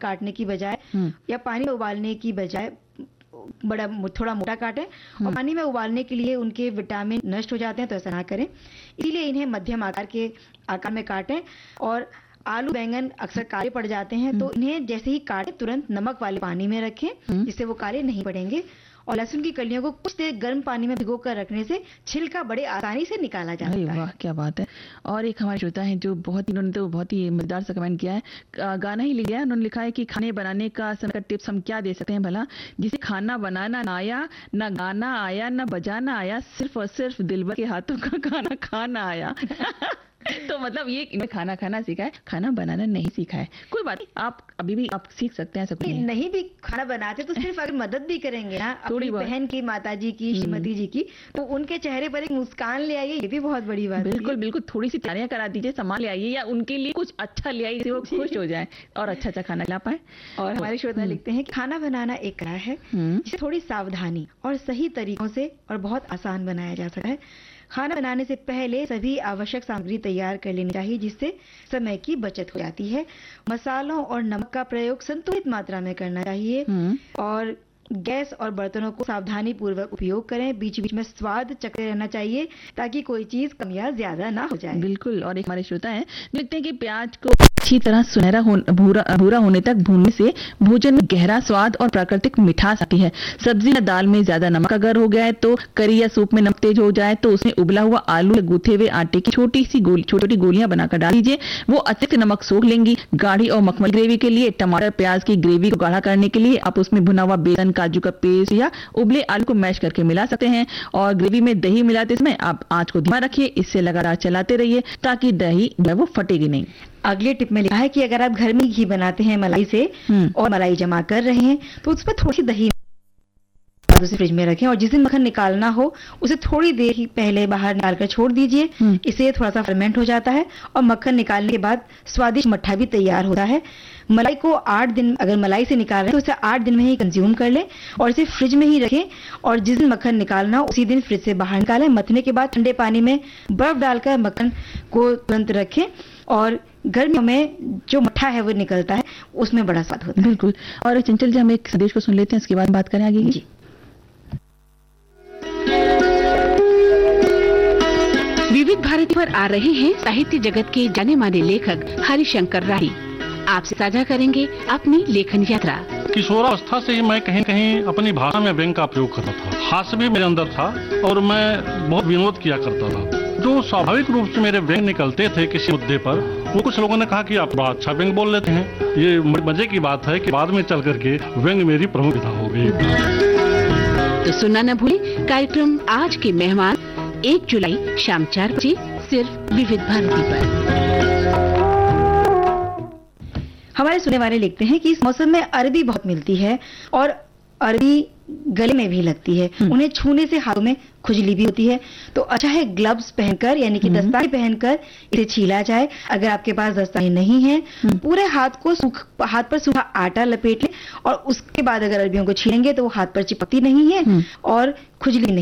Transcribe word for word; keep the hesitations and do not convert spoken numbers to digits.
काटने की बजाय या पानी में उबालने की बजाय बड़ा थोड़ा मोटा काटें, और पानी में उबालने के लिए उनके विटामिन नष्ट हो जाते हैं, तो ऐसा ना करें। इसीलिए इन्हें मध्यम आकार के आकार में काटें। और आलू बैंगन अक्सर काले पड़ जाते हैं, तो इन्हें जैसे ही काटें तुरंत नमक वाले पानी में रखें, जिससे वो काले नहीं पड़ेंगे। और लहसुन की कलियों को कुछ देर गर्म पानी में भिगो कर रखने से छिलका बड़े आसानी से निकाला जा सकता है। वाह, क्या बात है। और एक हमारे श्रोता है जो बहुत ही, उन्होंने तो बहुत ही मजेदार सा कमेंट किया है, गाना ही लिखा है। उन्होंने लिखा है कि खाने बनाने का समय का टिप्स हम क्या दे सकते हैं भला, जिसे खाना बनाना ना आया, ना गाना आया, ना बजाना आया, सिर्फ और सिर्फ दिलबर के हाथों का खाना खाना आया। तो मतलब ये इन्हें खाना खाना सीखा है, खाना बनाना नहीं सीखा है। कोई बात नहीं, आप अभी भी आप सीख सकते हैं। नहीं, नहीं भी खाना बनाते तो सिर्फ अगर मदद भी करेंगे ना अपनी बहन की, माताजी की, श्रीमती जी की, तो उनके चेहरे पर एक मुस्कान ले आइए, ये भी बहुत बड़ी बात है। बिल्कुल बिल्कुल, थोड़ी सी तैयारियां करा दीजिए, सामान ले आइए या उनके लिए कुछ अच्छा ले आइए, वो खुश हो जाए और अच्छा अच्छा खाना खिला पाए। और हमारे श्रोता लिखते हैं कि खाना बनाना एक कला है जिसे थोड़ी सावधानी और सही तरीकों से और बहुत आसान बनाया जा सकता है। खाना बनाने से पहले सभी आवश्यक सामग्री तैयार कर लेनी चाहिए, जिससे समय की बचत हो जाती है। मसालों और नमक का प्रयोग संतुलित मात्रा में करना चाहिए और गैस और बर्तनों को सावधानी पूर्वक उपयोग करें। बीच बीच में स्वाद चखते रहना चाहिए ताकि कोई चीज कम या ज्यादा ना हो जाए। बिल्कुल। और एक हमारे श्रोता है लिखते हैं कि प्याज को अच्छी तरह सुनहरा हो, भूरा भूरा होने तक भूनने से भोजन में गहरा स्वाद और प्राकृतिक मिठास आती है। सब्जी या दाल में ज्यादा नमक अगर हो गया है तो, करी या सूप में नमक तेज हो जाए तो उसमें उबला हुआ आलू या गूथे हुए आटे की छोटी सी गोली छोटी छोटी गोलियां बनाकर डाल दीजिए, वो अच्छे से नमक सोख लेंगी। गाढ़ी और मखमली ग्रेवी के लिए टमाटर प्याज की ग्रेवी को गाढ़ा करने के लिए आप उसमें भुना हुआ बेसन, काजू का पेस्ट या उबले आलू को मैश करके मिला सकते हैं। और ग्रेवी में दही मिलाते समय आप आंच को धीमा रखिए, इससे लगातार चलाते रहिए ताकि दही वो फटेगी नहीं। अगले टिप में लिखा है कि अगर आप घर में घी बनाते हैं मलाई से और मलाई जमा कर रहे हैं तो उस पर थोड़ी सी दही उसे फ्रिज में रखें, और जिस दिन मक्खन निकालना हो उसे थोड़ी देर ही पहले बाहर निकालकर छोड़ दीजिए। इससे थोड़ा सा फर्मेंट हो जाता है और मक्खन निकालने के बाद स्वादिष्ट मट्ठा भी तैयार होता है। मलाई को आठ दिन अगर मलाई से निकाल रहे हैं तो उसे आठ दिन में ही कंज्यूम कर लें और इसे फ्रिज में ही रखें, और जिस दिन मक्खन निकालना हो उसी दिन फ्रिज से बाहर निकालें। मथने के बाद ठंडे पानी में बर्फ डालकर मक्खन को तुरंत रखें, और गर्मियों में जो मट्ठा है वो निकलता है, उसमें बड़ा स्वाद होता है। बिल्कुल। और चंचल जी, हम एक संदेश को सुन लेते हैं, इसके बाद बात करें आगे जी। विविध भारती पर आ रहे हैं साहित्य जगत के जाने माने लेखक हरिशंकर राही। आपसे साझा करेंगे अपनी लेखन यात्रा। किशोरावस्था से ही मैं कहीं कहीं अपनी भाषा में व्यंग का प्रयोग करता था। हास्य भी मेरे अंदर था और मैं बहुत विनोद किया करता था। जो स्वाभाविक रूप से मेरे व्यंग निकलते थे किसी मुद्दे पर, वो कुछ लोगों ने कहा कि आप बड़ा अच्छा व्यंग बोल लेते हैं। ये मजे की बात है कि बाद में चल करके व्यंग मेरी प्रमुख विधा हो गई। तो सुनना न भूलें कार्यक्रम आज के मेहमान एक जुलाई शाम चार बजे सिर्फ विविध भारती पर। हमारे सुनने वाले लिखते हैं कि इस मौसम में अरबी बहुत मिलती है और अरबी गले में भी लगती है, उन्हें छूने से हाथों में खुजली भी होती है, तो अच्छा है ग्लव्स पहनकर यानी कि दस्ताने पहनकर इसे छीला जाए। अगर आपके पास दस्ताने नहीं है, पूरे हाथ को सूख हाथ पर सूखा आटा लपेट लें और उसके बाद अगर अरबियों को छीलेंगे तो वो हाथ पर चिपकती नहीं है और खुजली नहीं